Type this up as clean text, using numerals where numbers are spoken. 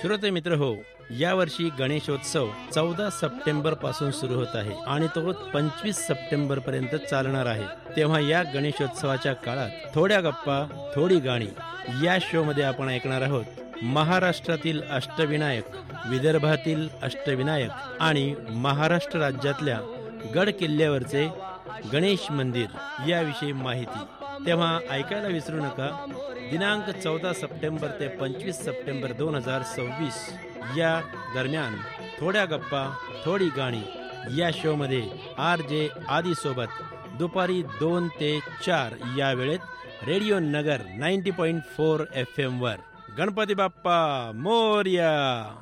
श्रोते मित्र हो, यावर्षी गणेशोत्सव 14 सप्टेंबर पासून सुरू होत आहे आणि तो 25 सप्टेंबर पर्यंत चालणार आहे. तेव्हा या गणेशोत्सवाच्या काळात थोड्या गप्पा थोडी गाणी या शो मध्ये आपण ऐकणार आहोत महाराष्ट्रातील अष्टविनायक, विदर्भातील अष्टविनायक आणि महाराष्ट्र राज्यातल्या गड किल्ल्यावरचे गणेश मंदिर याविषयी माहिती. तेव्हा ऐकायला विसरू नका. दिनांक 14 सप्टेंबर ते 25 सप्टेंबर 2026 या दरम्यान थोड्या गप्पा थोडी गाणी या शो मध्ये RJ आदी सोबत दुपारी 2 ते 4 या वेळेत रेडिओ नगर 90.4 FM वर. गणपती बाप्पा मोरया.